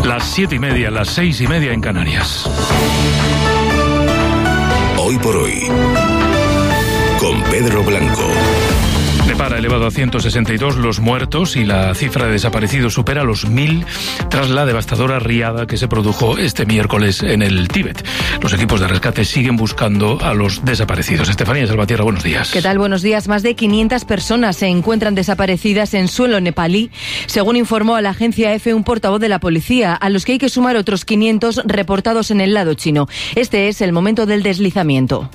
Las 7:30, las 6:30 en Canarias. Hoy por hoy, con Pedro Blanco. Nepal ha elevado a 162 los muertos y la cifra de desaparecidos supera los 1000 tras la devastadora riada que se produjo este miércoles en el Tíbet. Los equipos de rescate siguen buscando a los desaparecidos. Estefanía Salvatierra, buenos días. ¿Qué tal? Buenos días. Más de 500 personas se encuentran desaparecidas en suelo nepalí, según informó a la agencia EFE un portavoz de la policía, a los que hay que sumar otros 500 reportados en el lado chino. Este es el momento del deslizamiento.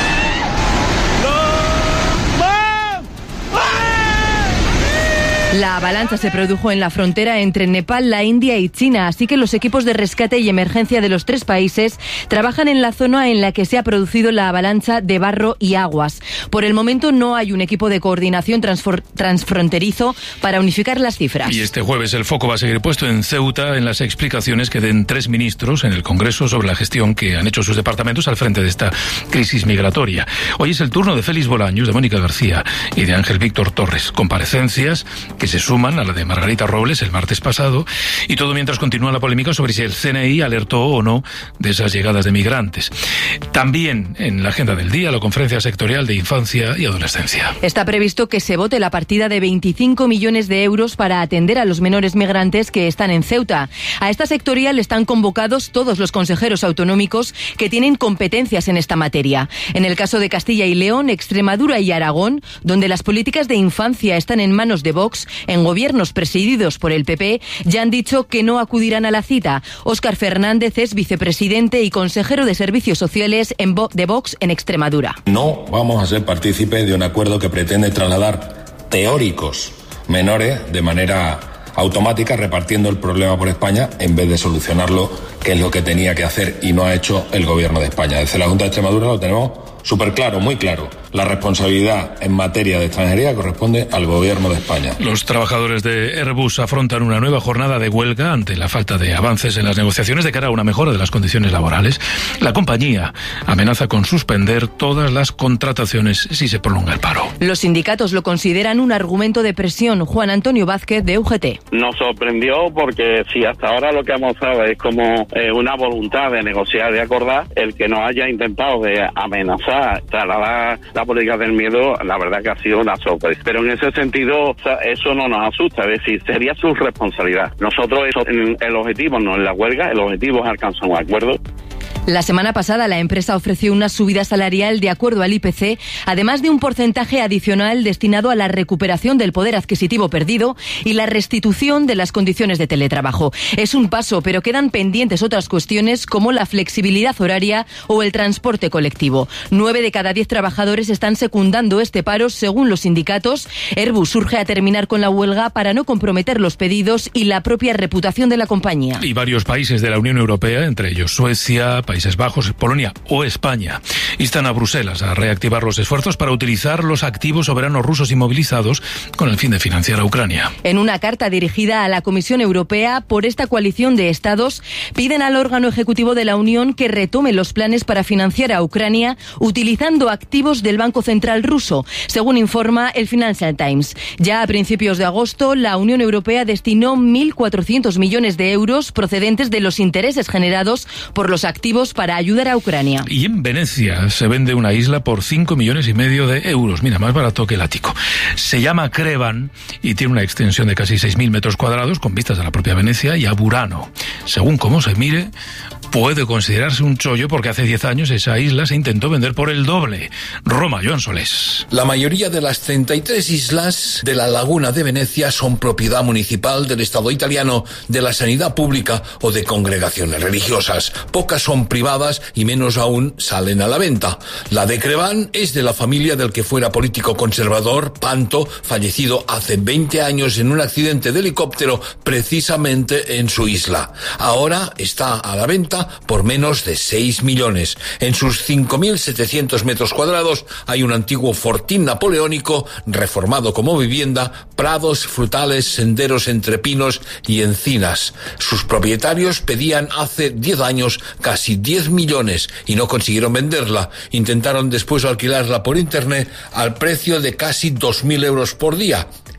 La avalancha se produjo en la frontera entre Nepal, la India y China, así que los equipos de rescate y emergencia de los tres países trabajan en la zona en la que se ha producido la avalancha de barro y aguas. Por el momento no hay un equipo de coordinación transfronterizo para unificar las cifras. Y este jueves el foco va a seguir puesto en Ceuta en las explicaciones que den 3 ministros en el Congreso sobre la gestión que han hecho sus departamentos al frente de esta crisis migratoria. Hoy es el turno de Félix Bolaños, de Mónica García y de Ángel Víctor Torres. Comparecencias que se suman a la de Margarita Robles el martes pasado, y todo mientras continúa la polémica sobre si el CNI alertó o no de esas llegadas de migrantes. También en la agenda del día la conferencia sectorial de infancia y adolescencia. Está previsto que se vote la partida de 25 millones de euros para atender a los menores migrantes que están en Ceuta. A esta sectorial están convocados todos los consejeros autonómicos que tienen competencias en esta materia. En el caso de Castilla y León, Extremadura y Aragón, donde las políticas de infancia están en manos de Vox, en gobiernos presididos por el PP, ya han dicho que no acudirán a la cita. Óscar Fernández es vicepresidente y consejero de Servicios Sociales de Vox en Extremadura. No vamos a ser partícipes de un acuerdo que pretende trasladar teóricos menores de manera automática, repartiendo el problema por España en vez de solucionarlo, que es lo que tenía que hacer y no ha hecho el gobierno de España. Desde la Junta de Extremadura lo tenemos súper claro, muy claro. La responsabilidad en materia de extranjería corresponde al gobierno de España. Los trabajadores de Airbus afrontan una nueva jornada de huelga ante la falta de avances en las negociaciones de cara a una mejora de las condiciones laborales. La compañía amenaza con suspender todas las contrataciones si se prolonga el paro. Los sindicatos lo consideran un argumento de presión. Juan Antonio Vázquez, de UGT. Nos sorprendió porque si hasta ahora lo que hemos mostrado es como una voluntad de negociar, de acordar, el que nos haya intentado de amenazar, trasladar la política del miedo, la verdad que ha sido una sorpresa. Pero en ese sentido, eso no nos asusta, es decir, sería su responsabilidad. Nosotros, el objetivo no es la huelga, el objetivo es alcanzar un acuerdo. La semana pasada la empresa ofreció una subida salarial de acuerdo al IPC, además de un porcentaje adicional destinado a la recuperación del poder adquisitivo perdido y la restitución de las condiciones de teletrabajo. Es un paso, pero quedan pendientes otras cuestiones como la flexibilidad horaria o el transporte colectivo. 9 de cada 10 trabajadores están secundando este paro, según los sindicatos. Airbus urge a terminar con la huelga para no comprometer los pedidos y la propia reputación de la compañía. Y varios países de la Unión Europea, entre ellos Suecia, Países Bajos, Polonia o España, instan a Bruselas a reactivar los esfuerzos para utilizar los activos soberanos rusos inmovilizados con el fin de financiar a Ucrania. En una carta dirigida a la Comisión Europea, por esta coalición de estados, piden al órgano ejecutivo de la Unión que retome los planes para financiar a Ucrania utilizando activos del Banco Central ruso, según informa el Financial Times. Ya a principios de agosto, la Unión Europea destinó 1.400 millones de euros procedentes de los intereses generados por los activos para ayudar a Ucrania. Y en Venecia se vende una isla por 5,5 millones de euros. Mira, más barato que el ático. Se llama Crevan y tiene una extensión de casi 6.000 metros cuadrados con vistas a la propia Venecia y a Burano. Según cómo se mire, puede considerarse un chollo porque hace 10 años esa isla se intentó vender por el doble. Roma, Joan Solés. La mayoría de las 33 islas de la laguna de Venecia son propiedad municipal del Estado italiano, de la sanidad pública o de congregaciones religiosas. Pocas son privadas y menos aún salen a la venta. La de Crevan es de la familia del que fuera político conservador, Panto, fallecido hace 20 años en un accidente de helicóptero precisamente en su isla. Ahora está a la venta por menos de 6 millones. En sus 5.700 metros cuadrados hay un antiguo fortín napoleónico reformado como vivienda, prados frutales, senderos entre pinos y encinas. Sus propietarios pedían hace 10 años casi 10 millones y no consiguieron venderla. Intentaron después alquilarla por internet al precio de casi 2.000 euros por día.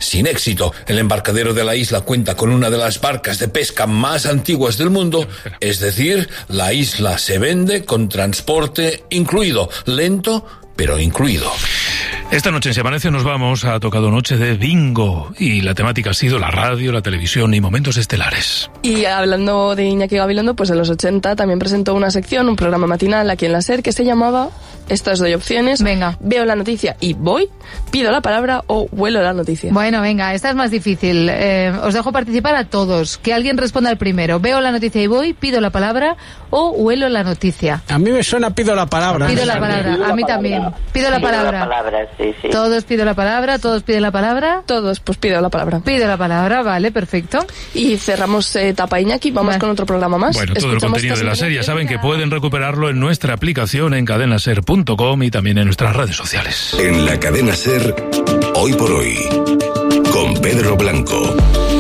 sin éxito. El embarcadero de la isla cuenta con una de las barcas de pesca más antiguas del mundo, es decir, la isla se vende con transporte incluido, lento pero incluido. Esta noche en Se Amanece nos vamos a Tocado Noche de Bingo y la temática ha sido la radio, la televisión y momentos estelares. Y hablando de Iñaki Gabilondo, pues en los 80 también presentó una sección, un programa matinal aquí en la SER que se llamaba, estas doy opciones, venga, veo la noticia y voy, pido la palabra o huelo la noticia. Bueno, venga, esta es más difícil. Os dejo participar a todos. Que alguien responda el primero. Veo la noticia y voy, pido la palabra o huelo la noticia. A mí me suena pido la palabra. Pido la palabra, a mí también. Pido la palabra. Sí. Todos pido la palabra, todos piden la palabra. Todos, pues pido la palabra. Pido la palabra, vale, perfecto. Y cerramos etapa Iñaki, vamos con otro programa más. Bueno, todo el contenido de la serie ya saben que pueden recuperarlo en nuestra aplicación en cadenaser.com y también en nuestras redes sociales. En la cadena SER, Hoy por Hoy, con Pedro Blanco.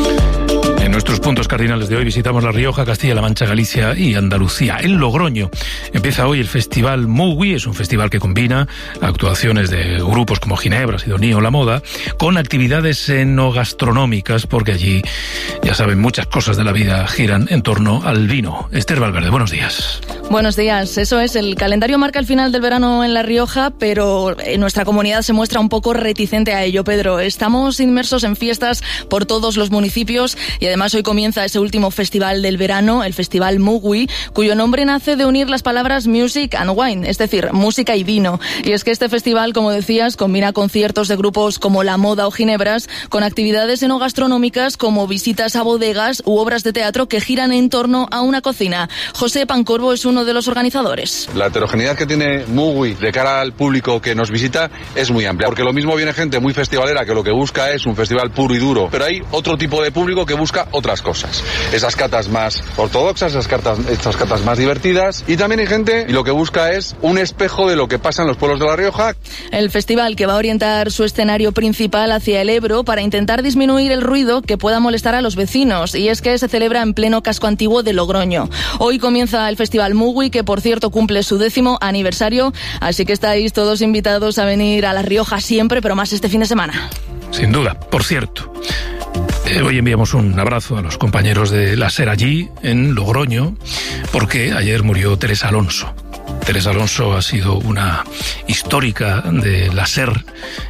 En nuestros puntos cardinales de hoy visitamos La Rioja, Castilla-La Mancha, Galicia y Andalucía. En Logroño empieza hoy el Festival Mugui, es un festival que combina actuaciones de grupos como Ginebra, Sidoní o La Moda, con actividades enogastronómicas, porque allí, ya saben, muchas cosas de la vida giran en torno al vino. Esther Valverde, buenos días. Buenos días, eso es, el calendario marca el final del verano en La Rioja, pero nuestra comunidad se muestra un poco reticente a ello, Pedro. Estamos inmersos en fiestas por todos los municipios y además hoy comienza ese último festival del verano, el Festival Mugui, cuyo nombre nace de unir las palabras music and wine, es decir, música y vino. Y es que este festival, como decías, combina conciertos de grupos como La Moda o Ginebras con actividades enogastronómicas como visitas a bodegas u obras de teatro que giran en torno a una cocina. José Pancorbo es uno de los organizadores. La heterogeneidad que tiene Mugui de cara al público que nos visita es muy amplia, porque lo mismo viene gente muy festivalera que lo que busca es un festival puro y duro, pero hay otro tipo de público que busca otras cosas. Esas catas más ortodoxas, esas catas más divertidas, y también hay gente y lo que busca es un espejo de lo que pasa en los pueblos de La Rioja. El festival que va a orientar su escenario principal hacia el Ebro para intentar disminuir el ruido que pueda molestar a los vecinos, y es que se celebra en pleno casco antiguo de Logroño. Hoy comienza el Festival Mugui, que por cierto cumple su 10º aniversario, así que estáis todos invitados a venir a La Rioja siempre, pero más este fin de semana. Sin duda, por cierto. Hoy enviamos un abrazo a los compañeros de la SER allí, en Logroño, porque ayer murió Teresa Alonso. Teresa Alonso ha sido una histórica de la SER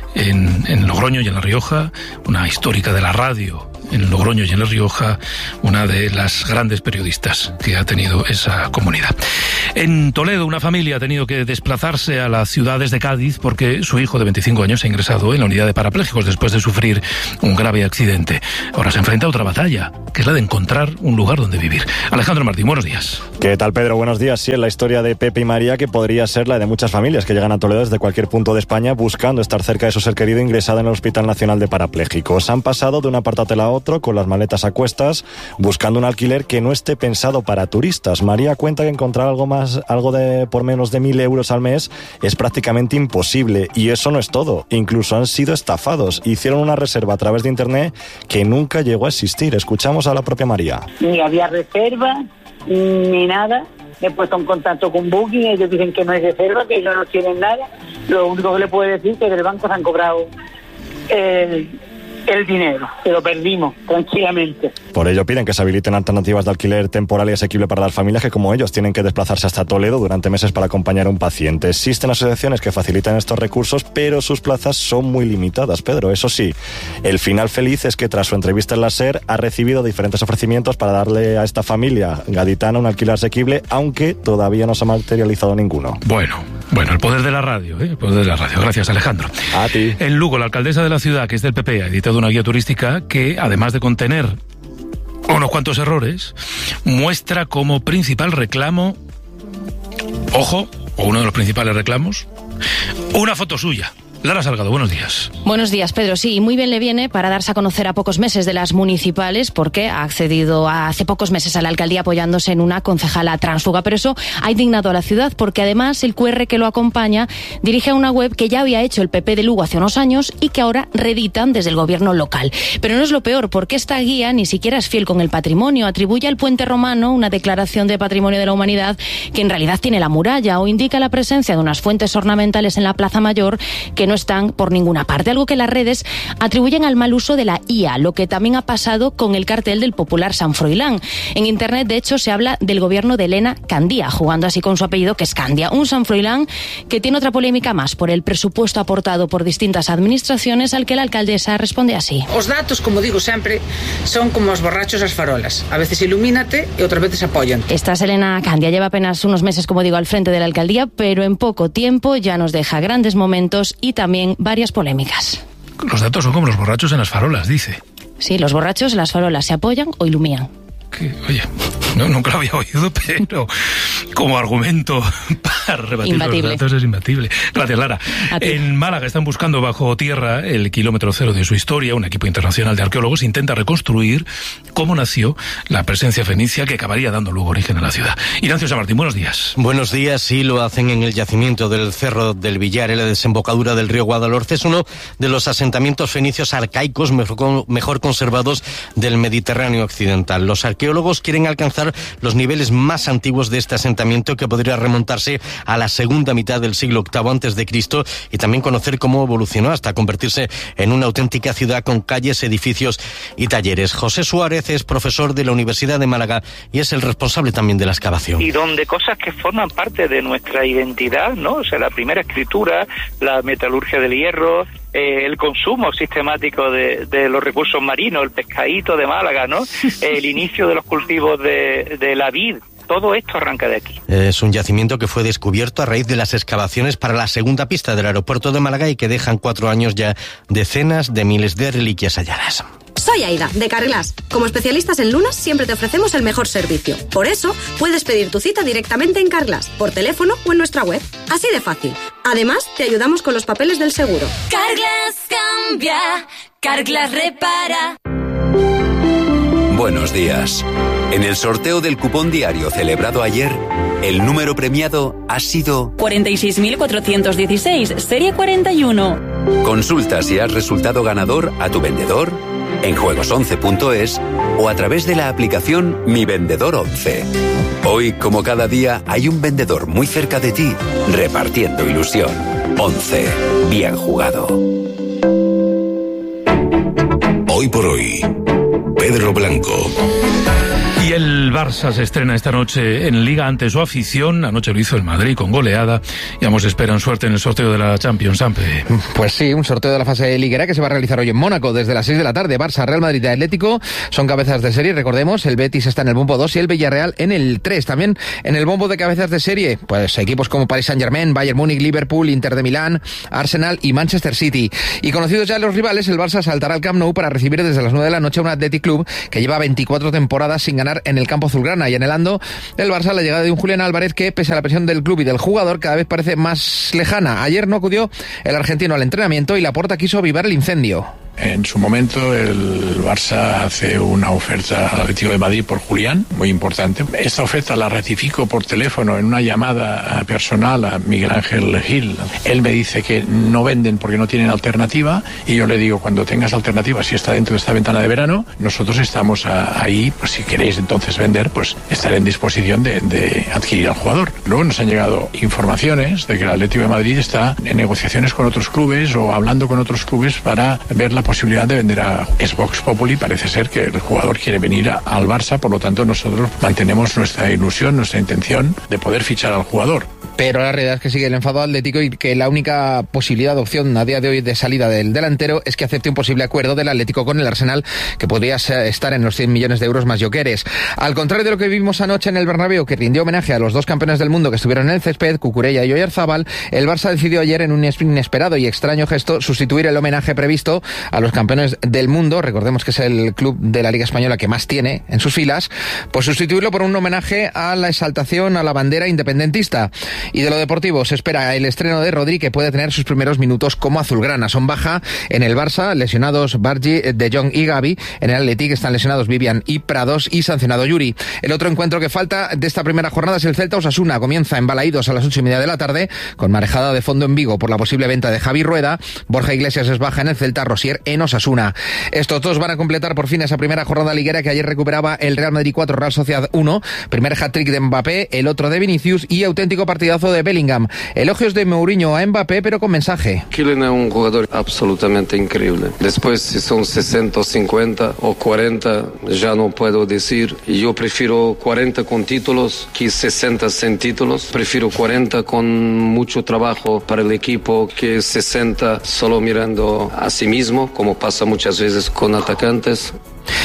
en Logroño y en La Rioja, una histórica de la radio en Logroño y en La Rioja, una de las grandes periodistas que ha tenido esa comunidad. En Toledo, una familia ha tenido que desplazarse a las ciudades de Cádiz porque su hijo de 25 años ha ingresado en la unidad de parapléjicos después de sufrir un grave accidente. Ahora se enfrenta a otra batalla, que es la de encontrar un lugar donde vivir. Alejandro Martín, buenos días. ¿Qué tal, Pedro? Buenos días. Sí, es la historia de Pepe y María, que podría ser la de muchas familias que llegan a Toledo desde cualquier punto de España buscando estar cerca de su ser querido ingresado en el Hospital Nacional de Parapléjicos. Han pasado de un apartate a la otro con las maletas a cuestas, buscando un alquiler que no esté pensado para turistas. María cuenta que encontrar algo de por menos de 1.000 euros al mes es prácticamente imposible, y eso no es todo. Incluso han sido estafados. Hicieron una reserva a través de internet que nunca llegó a existir. Escuchamos a la propia María. Ni había reserva, ni nada. Me he puesto en contacto con Booking, ellos dicen que no hay reserva, que ellos no quieren nada. Lo único que le puedo decir es que del banco se han cobrado el dinero, que lo perdimos tranquilamente. Por ello piden que se habiliten alternativas de alquiler temporal y asequible para las familias que, como ellos, tienen que desplazarse hasta Toledo durante meses para acompañar a un paciente. Existen asociaciones que facilitan estos recursos, pero sus plazas son muy limitadas, Pedro. Eso sí, el final feliz es que tras su entrevista en la SER ha recibido diferentes ofrecimientos para darle a esta familia gaditana un alquiler asequible, aunque todavía no se ha materializado ninguno. Bueno, el poder de la radio, el poder de la radio. Gracias, Alejandro. A ti. En Lugo, la alcaldesa de la ciudad, que es del PP, ha editado una guía turística que, además de contener unos cuantos errores, muestra como principal reclamo, ojo, o uno de los principales reclamos, una foto suya. Lara Salgado, buenos días. Buenos días, Pedro. Sí, muy bien le viene para darse a conocer a pocos meses de las municipales, porque ha accedido hace pocos meses a la alcaldía apoyándose en una concejala tránsfuga. Pero eso ha indignado a la ciudad, porque además el QR que lo acompaña dirige a una web que ya había hecho el PP de Lugo hace unos años y que ahora reeditan desde el gobierno local. Pero no es lo peor, porque esta guía ni siquiera es fiel con el patrimonio. Atribuye al puente romano una declaración de patrimonio de la humanidad que en realidad tiene la muralla, o indica la presencia de unas fuentes ornamentales en la Plaza Mayor que no están por ninguna parte, algo que las redes atribuyen al mal uso de la IA, lo que también ha pasado con el cartel del popular San Froilán. En Internet, de hecho, se habla del gobierno de Elena Candía, jugando así con su apellido, que es Candia. Un San Froilán que tiene otra polémica más por el presupuesto aportado por distintas administraciones, al que la alcaldesa responde así. Os datos, como digo sempre, son como os borrachos as farolas. A veces ilumínate e outras veces apoyan. Esta es Elena Candia, lleva apenas unos meses, como digo, al frente de la alcaldía, pero en poco tiempo ya nos deja grandes momentos y también varias polémicas. Los datos son como los borrachos en las farolas, dice. Sí, los borrachos en las farolas se apoyan o iluminan. Oye, nunca lo había oído, pero como argumento para rebatir los datos es imbatible. Gracias, Lara. En Málaga están buscando bajo tierra el kilómetro cero de su historia. Un equipo internacional de arqueólogos intenta reconstruir cómo nació la presencia fenicia que acabaría dando luego origen a la ciudad. Ignacio Samartín, buenos días. Buenos días, sí, lo hacen en el yacimiento del Cerro del Villar, en la desembocadura del río Guadalhorce. Es uno de los asentamientos fenicios arcaicos mejor conservados del Mediterráneo occidental. Los arqueólogos quieren alcanzar los niveles más antiguos de este asentamiento, que podría remontarse a la segunda mitad del siglo VIII a.C., y también conocer cómo evolucionó hasta convertirse en una auténtica ciudad con calles, edificios y talleres. José Suárez es profesor de la Universidad de Málaga y es el responsable también de la excavación. Y donde cosas que forman parte de nuestra identidad, ¿no? O sea, la primera escritura, la metalurgia del hierro, el consumo sistemático de los recursos marinos, el pescadito de Málaga, ¿no? El inicio de los cultivos de la vid. Todo esto arranca de aquí. Es un yacimiento que fue descubierto a raíz de las excavaciones para la segunda pista del aeropuerto de Málaga y que dejan 4 años ya decenas de miles de reliquias halladas. Soy Aida, de Carglass. Como especialistas en lunas, siempre te ofrecemos el mejor servicio. Por eso, puedes pedir tu cita directamente en Carglass, por teléfono o en nuestra web. Así de fácil. Además, te ayudamos con los papeles del seguro. Carglass cambia, Carglass repara. Buenos días. En el sorteo del cupón diario celebrado ayer, el número premiado ha sido 46.416, serie 41. Consulta si has resultado ganador a tu vendedor, en juegos11.es o a través de la aplicación Mi Vendedor 11. Hoy, como cada día, hay un vendedor muy cerca de ti, repartiendo ilusión. 11. Bien jugado. Hoy por hoy, Pedro Blanco. Y el Barça se estrena esta noche en Liga ante su afición. Anoche lo hizo el Madrid con goleada. Y ambos esperan suerte en el sorteo de la Champions, Sampe. Pues sí, un sorteo de la fase liguera que se va a realizar hoy en Mónaco desde las 6 de la tarde. Barça, Real Madrid y Atlético son cabezas de serie. Recordemos, el Betis está en el bombo 2 y el Villarreal en el 3. También en el bombo de cabezas de serie, pues equipos como Paris Saint-Germain, Bayern Múnich, Liverpool, Inter de Milán, Arsenal y Manchester City. Y conocidos ya los rivales, el Barça saltará al Camp Nou para recibir desde las 9 de la noche a un Athletic Club que lleva 24 temporadas sin ganar en el campo azulgrana, y anhelando el Barça la llegada de un Julián Álvarez que, pese a la presión del club y del jugador, cada vez parece más lejana. Ayer no acudió el argentino al entrenamiento y Laporta quiso avivar el incendio. En su momento el Barça hace una oferta al Atlético de Madrid por Julián, muy importante. Esta oferta la ratifico por teléfono en una llamada personal a Miguel Ángel Gil. Él me dice que no venden porque no tienen alternativa, y yo le digo, cuando tengas alternativa, si está dentro de esta ventana de verano, nosotros estamos ahí, pues si queréis entonces vender, pues estaré en disposición de adquirir al jugador. Luego nos han llegado informaciones de que el Atlético de Madrid está en negociaciones con otros clubes o hablando con otros clubes para ver la posibilidad de vender a Vox Populi. Parece ser que el jugador quiere venir al Barça, por lo tanto nosotros mantenemos nuestra ilusión, nuestra intención de poder fichar al jugador. Pero la realidad es que sigue el enfado atlético y que la única posibilidad de opción a día de hoy de salida del delantero es que acepte un posible acuerdo del Atlético con el Arsenal, que podría estar en los 100 millones de euros más Jokeres. Al contrario de lo que vimos anoche en el Bernabéu, que rindió homenaje a los dos campeones del mundo que estuvieron en el césped, Cucurella y Oyarzábal, el Barça decidió ayer, en un inesperado y extraño gesto, sustituir el homenaje previsto a los campeones del mundo. Recordemos que es el club de la Liga Española que más tiene en sus filas, pues sustituirlo por un homenaje a la exaltación a la bandera independentista. Y de lo deportivo, se espera el estreno de Rodri, que puede tener sus primeros minutos como azulgrana. Son baja en el Barça, lesionados Bargi, De Jong y Gavi. En el Athletic están lesionados Vivian y Prados, y sancionado Yuri. El otro encuentro que falta de esta primera jornada es el Celta-Osasuna. Comienza en Balaídos a las 8:30 de la tarde, con marejada de fondo en Vigo por la posible venta de Javi Rueda. Borja Iglesias es baja en el Celta, Rosier en Osasuna. Estos dos van a completar por fin esa primera jornada liguera que ayer recuperaba el Real Madrid 4, Real Sociedad 1. Primer hat-trick de Mbappé, el otro de Vinicius, y auténtico partidazo partidazo de Bellingham. Elogios de Mourinho a Mbappé, pero con mensaje. Kylian es un jugador absolutamente increíble. Después, si son 60, 50 o 40, ya no puedo decir. Yo prefiero 40 con títulos que 60 sin títulos. Prefiero 40 con mucho trabajo para el equipo que 60 solo mirando a sí mismo, como pasa muchas veces con atacantes.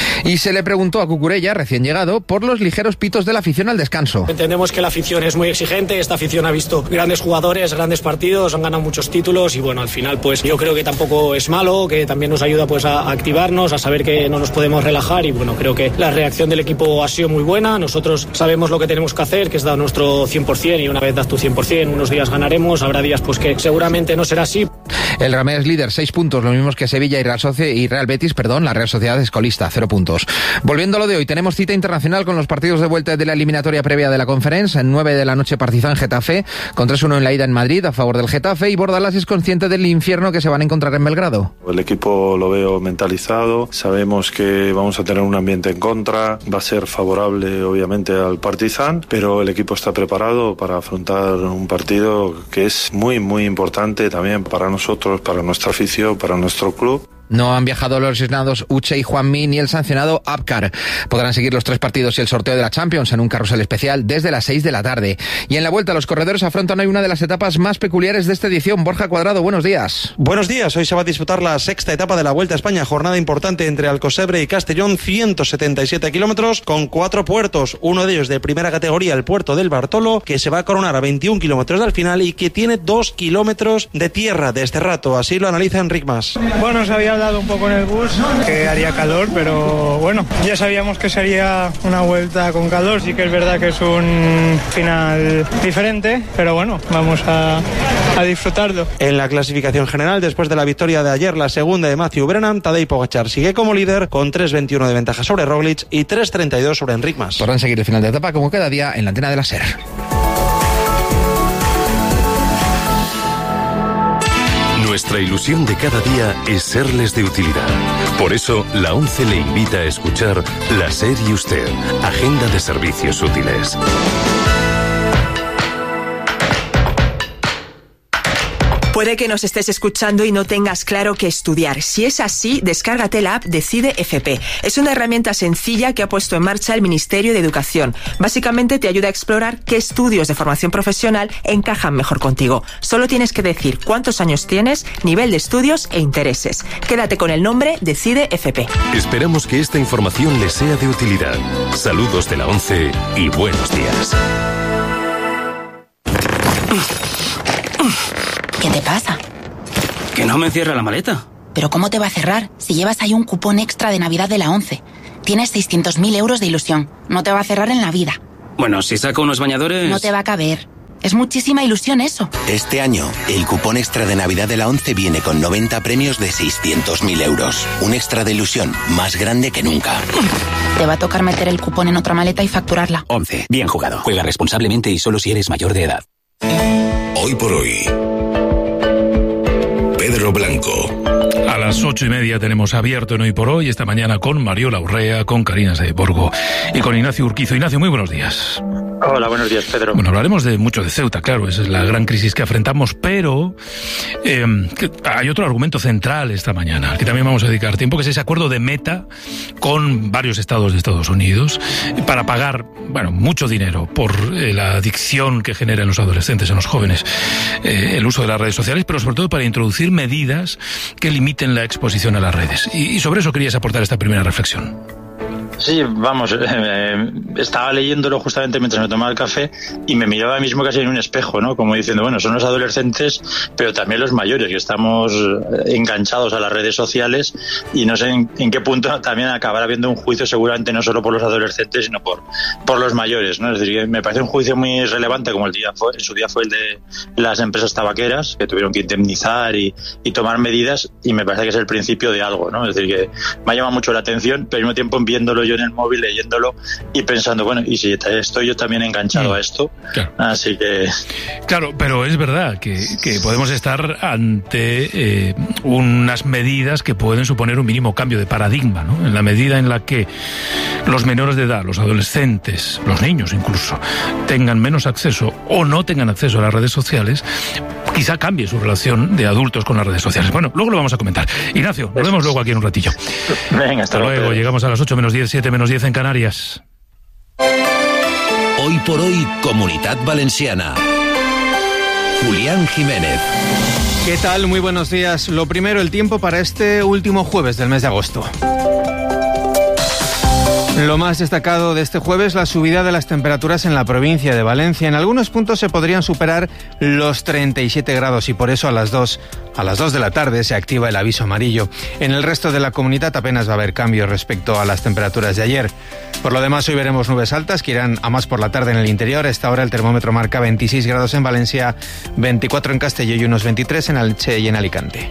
Y se le preguntó a Cucurella, recién llegado, por los ligeros pitos de la afición al descanso. Entendemos que la afición es muy exigente, esta afición ha visto grandes jugadores, grandes partidos, han ganado muchos títulos y bueno, al final pues yo creo que tampoco es malo, que también nos ayuda pues a activarnos, a saber que no nos podemos relajar y bueno, creo que la reacción del equipo ha sido muy buena, nosotros sabemos lo que tenemos que hacer, que es dar nuestro 100% y una vez das tu 100%, unos días ganaremos, habrá días pues que seguramente no será así. El Real Madrid es líder, 6 puntos, lo mismos que Sevilla y Real Betis, la Real Sociedad es colista, 0 puntos. Volviendo a lo de hoy, tenemos cita internacional con los partidos de vuelta de la eliminatoria previa de la Conference. En 9 de la noche Partizan Getafe, con 3-1 en la ida en Madrid a favor del Getafe, y Bordalás es consciente del infierno que se van a encontrar en Belgrado. El equipo lo veo mentalizado, sabemos que vamos a tener un ambiente en contra, va a ser favorable obviamente al Partizan, pero el equipo está preparado para afrontar un partido que es muy muy importante también para nosotros, para nuestra afición, para nuestro club. No han viajado los lesionados Uche y Juanmi ni el sancionado Abkar. Podrán seguir los 3 partidos y el sorteo de la Champions en un carrusel especial desde las 6 de la tarde. Y en la vuelta los corredores afrontan hoy una de las etapas más peculiares de esta edición. Borja Cuadrado, buenos días. Buenos días, hoy se va a disputar la 6ª etapa de la Vuelta a España, jornada importante entre Alcocebre y Castellón, 177 kilómetros con 4 puertos, uno de ellos de primera categoría, el puerto del Bartolo, que se va a coronar a 21 kilómetros del final y que tiene 2 kilómetros de tierra de este rato, así lo analiza Enric Mas. Bueno, se había dado un poco en el bus, que haría calor, pero bueno, ya sabíamos que sería una vuelta con calor, sí que es verdad que es un final diferente, pero bueno, vamos a disfrutarlo. En la clasificación general, después de la victoria de ayer, la segunda de Matthew Brennan, Tadej Pogačar sigue como líder con 3.21 de ventaja sobre Roglic y 3.32 sobre Enric Mas. Podrán seguir el final de etapa como cada día en la antena de la SER. Nuestra ilusión de cada día es serles de utilidad. Por eso, la ONCE le invita a escuchar La SER y Usted, Agenda de Servicios Útiles. Puede que nos estés escuchando y no tengas claro qué estudiar. Si es así, descárgate la app Decide FP. Es una herramienta sencilla que ha puesto en marcha el Ministerio de Educación. Básicamente te ayuda a explorar qué estudios de formación profesional encajan mejor contigo. Solo tienes que decir cuántos años tienes, nivel de estudios e intereses. Quédate con el nombre Decide FP. Esperamos que esta información les sea de utilidad. Saludos de la ONCE y buenos días. ¿Qué te pasa? Que no me cierra la maleta. ¿Pero cómo te va a cerrar si llevas ahí un cupón extra de Navidad de la ONCE? Tienes 600.000 euros de ilusión. No te va a cerrar en la vida. Bueno, si saco unos bañadores... No te va a caber. Es muchísima ilusión eso. Este año, el cupón extra de Navidad de la ONCE viene con 90 premios de 600.000 euros. Un extra de ilusión más grande que nunca. Te va a tocar meter el cupón en otra maleta y facturarla. ONCE. Bien jugado. Juega responsablemente y solo si eres mayor de edad. Hoy por hoy, Pedro Blanco. A las 8:30 tenemos abierto en Hoy por Hoy, esta mañana con Mariola Urrea, con Karina Saiborgo y con Ignacio Urquizo. Ignacio, muy buenos días. Hola, buenos días, Pedro. Bueno, hablaremos mucho de Ceuta, claro, esa es la gran crisis que afrontamos, pero hay otro argumento central esta mañana, al que también vamos a dedicar tiempo, que es ese acuerdo de Meta con varios estados de Estados Unidos para pagar, mucho dinero por la adicción que genera en los adolescentes, en los jóvenes, el uso de las redes sociales, pero sobre todo para introducir medidas que limiten la exposición a las redes. Y sobre eso querías aportar esta primera reflexión. Sí, vamos, estaba leyéndolo justamente mientras me tomaba el café y me miraba mismo casi en un espejo, ¿no? Como diciendo, bueno, son los adolescentes, pero también los mayores, que estamos enganchados a las redes sociales y no sé en qué punto también acabará habiendo un juicio, seguramente no solo por los adolescentes, sino por los mayores, ¿no? Es decir, que me parece un juicio muy relevante, como en su día fue el de las empresas tabaqueras, que tuvieron que indemnizar y tomar medidas, y me parece que es el principio de algo, ¿no? Es decir, que me ha llamado mucho la atención, pero al mismo tiempo viéndolo yo en el móvil leyéndolo y pensando, bueno, ¿y si estoy yo también enganchado a esto? Claro. Así que... Claro, pero es verdad que podemos estar ante unas medidas que pueden suponer un mínimo cambio de paradigma, ¿no? En la medida en la que los menores de edad, los adolescentes, los niños incluso, tengan menos acceso o no tengan acceso a las redes sociales, quizá cambie su relación de adultos con las redes sociales. Bueno, luego lo vamos a comentar. Ignacio, nos vemos luego aquí en un ratillo. Venga, hasta luego. Llegamos a las 8 menos 10, 7 menos 10 en Canarias. Hoy por hoy, Comunitat Valenciana. Julián Jiménez. ¿Qué tal? Muy buenos días. Lo primero, el tiempo para este último jueves del mes de agosto. Lo más destacado de este jueves, la subida de las temperaturas en la provincia de Valencia. En algunos puntos se podrían superar los 37 grados y por eso a las 2 de la tarde se activa el aviso amarillo. En el resto de la comunidad apenas va a haber cambios respecto a las temperaturas de ayer. Por lo demás, hoy veremos nubes altas que irán a más por la tarde en el interior. A esta hora el termómetro marca 26 grados en Valencia, 24 en Castelló y unos 23 en Elche y en Alicante.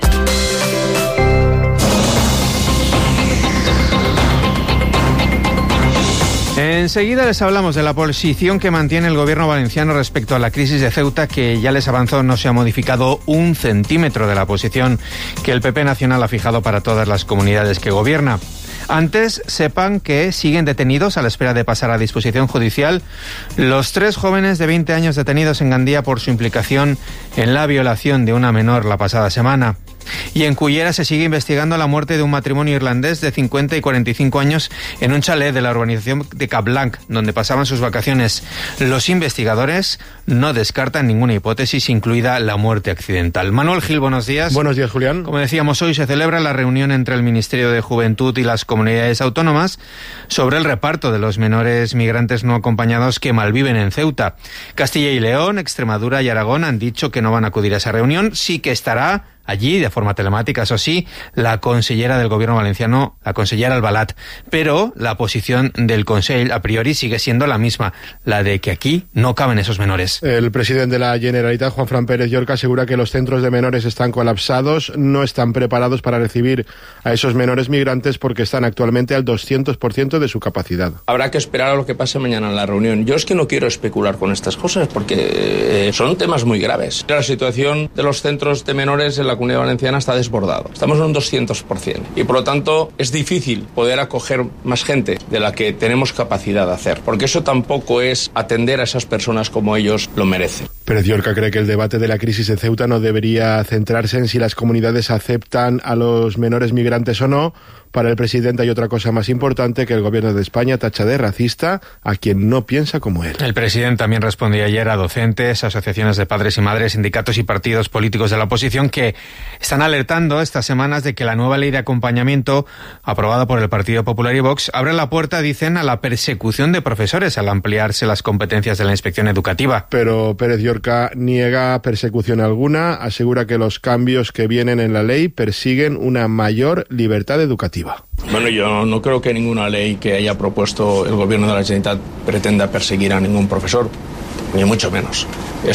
Enseguida les hablamos de la posición que mantiene el gobierno valenciano respecto a la crisis de Ceuta, que ya les avanzó no se ha modificado un centímetro de la posición que el PP nacional ha fijado para todas las comunidades que gobierna. Antes, sepan que siguen detenidos a la espera de pasar a disposición judicial los 3 jóvenes de 20 años detenidos en Gandía por su implicación en la violación de una menor la pasada semana. Y en Cullera se sigue investigando la muerte de un matrimonio irlandés de 50 y 45 años en un chalet de la urbanización de Capblanc, donde pasaban sus vacaciones. Los investigadores no descartan ninguna hipótesis, incluida la muerte accidental. Manuel Gil, buenos días. Buenos días, Julián. Como decíamos, hoy se celebra la reunión entre el Ministerio de Juventud y las comunidades autónomas sobre el reparto de los menores migrantes no acompañados que malviven en Ceuta. Castilla y León, Extremadura y Aragón han dicho que no van a acudir a esa reunión. Sí que estará allí, de forma telemática, eso sí, la consellera del gobierno valenciano, la consellera Albalat. Pero la posición del Consell, a priori, sigue siendo la misma, la de que aquí no caben esos menores. El presidente de la Generalitat, Juanfran Pérez Llorca, asegura que los centros de menores están colapsados, no están preparados para recibir a esos menores migrantes porque están actualmente al 200% de su capacidad. Habrá que esperar a lo que pase mañana en la reunión. Yo es que no quiero especular con estas cosas porque son temas muy graves. La situación de los centros de menores en la Comunidad Valenciana está desbordado. Estamos en un 200% y por lo tanto es difícil poder acoger más gente de la que tenemos capacidad de hacer, porque eso tampoco es atender a esas personas como ellos lo merecen. Pérez Llorca cree que el debate de la crisis de Ceuta no debería centrarse en si las comunidades aceptan a los menores migrantes o no. Para el presidente hay otra cosa más importante, que el gobierno de España tacha de racista a quien no piensa como él. El presidente también respondió ayer a docentes, asociaciones de padres y madres, sindicatos y partidos políticos de la oposición que están alertando estas semanas de que la nueva ley de acompañamiento aprobada por el Partido Popular y Vox abre la puerta, dicen, a la persecución de profesores al ampliarse las competencias de la inspección educativa. Pero Pérez Llorca niega persecución alguna, asegura que los cambios que vienen en la ley persiguen una mayor libertad educativa. Bueno, yo no creo que ninguna ley que haya propuesto el gobierno de la Generalitat pretenda perseguir a ningún profesor, ni mucho menos.